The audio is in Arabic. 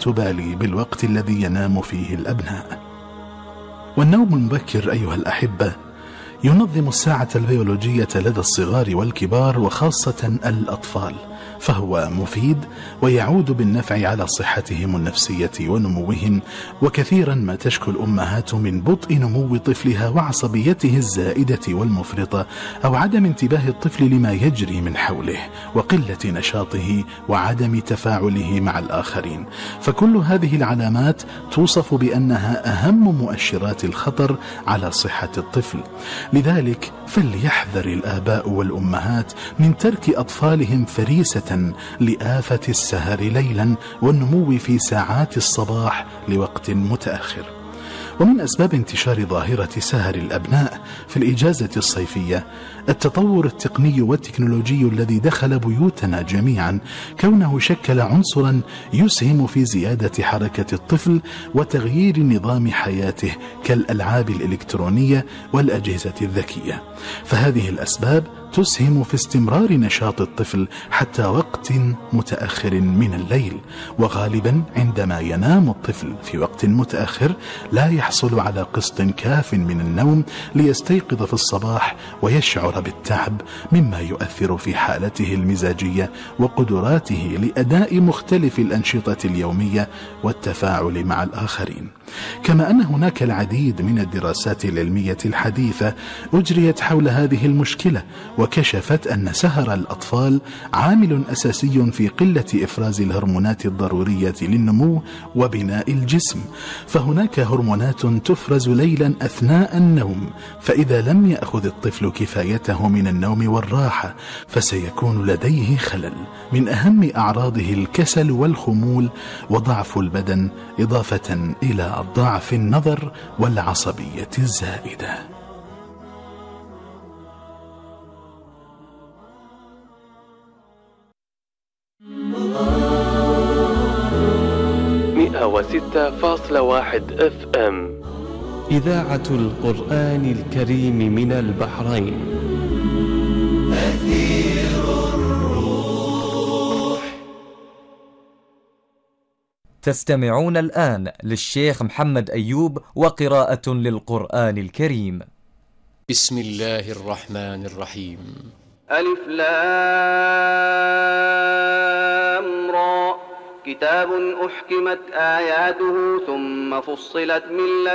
تبالي بالوقت الذي ينام فيه الأبناء. والنوم المبكر أيها الأحبة ينظم الساعة البيولوجية لدى الصغار والكبار وخاصة الأطفال، فهو مفيد ويعود بالنفع على صحتهم النفسية ونموهم. وكثيرا ما تشكو الأمهات من بطء نمو طفلها وعصبيته الزائدة والمفرطة، أو عدم انتباه الطفل لما يجري من حوله، وقلة نشاطه وعدم تفاعله مع الآخرين. فكل هذه العلامات توصف بأنها أهم مؤشرات الخطر على صحة الطفل. لذلك فليحذر الآباء والأمهات من ترك أطفالهم فريسة لآفة السهر ليلا والنمو في ساعات الصباح لوقت متأخر. ومن أسباب انتشار ظاهرة سهر الأبناء في الإجازة الصيفية التطور التقني والتكنولوجي الذي دخل بيوتنا جميعا، كونه شكل عنصرا يسهم في زيادة حركة الطفل وتغيير نظام حياته كالألعاب الإلكترونية والأجهزة الذكية. فهذه الأسباب تسهم في استمرار نشاط الطفل حتى وقت متأخر من الليل، وغالبا عندما ينام الطفل في وقت متأخر لا يحصل على قسط كاف من النوم ليستيقظ في الصباح ويشعر بالتعب، مما يؤثر في حالته المزاجية وقدراته لأداء مختلف الأنشطة اليومية والتفاعل مع الآخرين. كما أن هناك العديد من الدراسات العلمية الحديثة أجريت حول هذه المشكلة، وكشفت أن سهر الأطفال عامل أساسي في قلة إفراز الهرمونات الضرورية للنمو وبناء الجسم. فهناك هرمونات تفرز ليلا أثناء النوم، فإذا لم يأخذ الطفل كفايته من النوم والراحة فسيكون لديه خلل. من أهم أعراضه الكسل والخمول وضعف البدن، إضافة إلى ضعف النظر والعصبية الزائدة. 106.1 FM إذاعة القرآن الكريم من البحرين. أثير الروح. تستمعون الآن للشيخ محمد أيوب وقراءة للقرآن الكريم. بسم الله الرحمن الرحيم. ألف لام را، كتاب أحكمت آياته ثم فصلت من